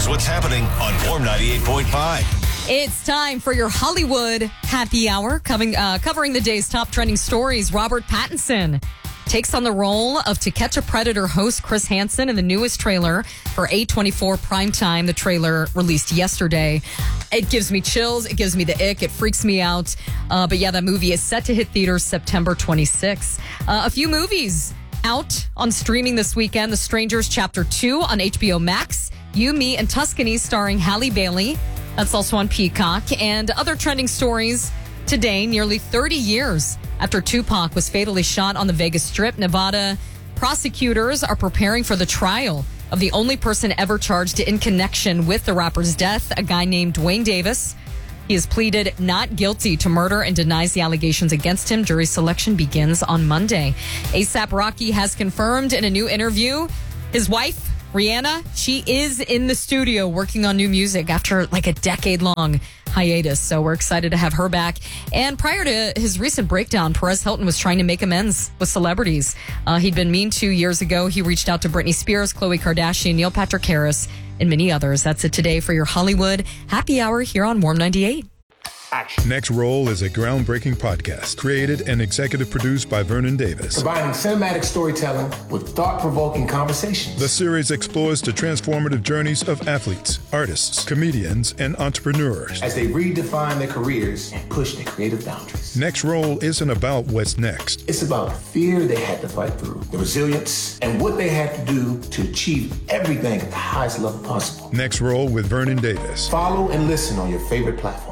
what's happening on Warm 98.5. It's time for your Hollywood happy hour. Covering the day's top trending stories. Robert Pattinson takes on the role of To Catch a Predator host Chris Hansen in the newest trailer for A24 Primetime. The trailer released yesterday. It gives me chills. It gives me the ick. It freaks me out. But yeah, that movie is set to hit theaters September 26th. A few movies out on streaming this weekend. The Strangers Chapter 2 on HBO Max. You, Me, and Tuscany starring Halle Bailey. That's also on Peacock. And other trending stories today, nearly 30 years after Tupac was fatally shot on the Vegas Strip, Nevada prosecutors are preparing for the trial of the only person ever charged in connection with the rapper's death, a guy named Dwayne Davis. He has pleaded not guilty to murder and denies the allegations against him. Jury selection begins on Monday. A$AP Rocky has confirmed in a new interview his wife, Rihanna, she is in the studio working on new music after like a decade-long hiatus. So we're excited to have her back. And prior to his recent breakdown, Perez Hilton was trying to make amends with celebrities. He'd been mean 2 years ago. He reached out to Britney Spears, Khloe Kardashian, Neil Patrick Harris, and many others. That's it today for your Hollywood happy hour here on Warm 98. Action. Next Roll is a groundbreaking podcast created and executive produced by Vernon Davis. Combining cinematic storytelling with thought-provoking conversations. The series explores the transformative journeys of athletes, artists, comedians, and entrepreneurs as they redefine their careers and push their creative boundaries. Next Roll isn't about what's next. It's about the fear they had to fight through, the resilience, and what they had to do to achieve everything at the highest level possible. Next Roll with Vernon Davis. Follow and listen on your favorite platform.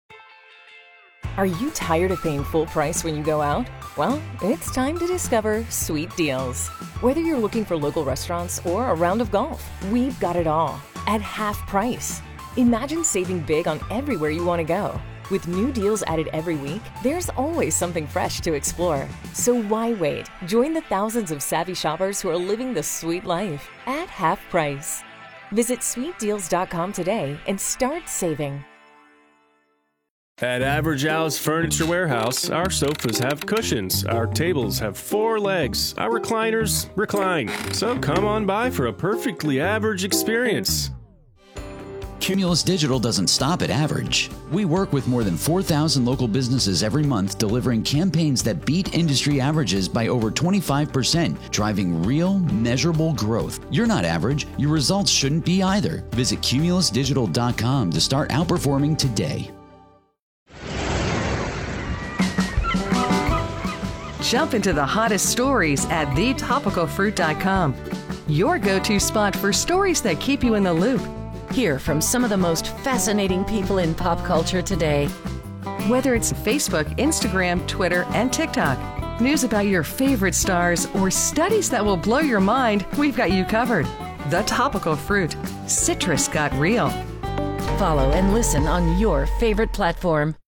Are you tired of paying full price when you go out? Well, it's time to discover Sweet Deals. Whether you're looking for local restaurants or a round of golf, we've got it all at half price. Imagine saving big on everywhere you want to go. With new deals added every week, there's always something fresh to explore. So why wait? Join the thousands of savvy shoppers who are living the sweet life at half price. Visit sweetdeals.com today and start saving. At Average Al's Furniture Warehouse, our sofas have cushions, our tables have 4 legs, our recliners recline. So come on by for a perfectly average experience. Cumulus Digital doesn't stop at average. We work with more than 4,000 local businesses every month, delivering campaigns that beat industry averages by over 25%, driving real, measurable growth. You're not average. Your results shouldn't be either. Visit cumulusdigital.com to start outperforming today. Jump into the hottest stories at thetopicalfruit.com. Your go-to spot for stories that keep you in the loop. Hear from some of the most fascinating people in pop culture today. Whether it's Facebook, Instagram, Twitter, and TikTok, news about your favorite stars, or studies that will blow your mind, we've got you covered. The Topical Fruit. Citrus got real. Follow and listen on your favorite platform.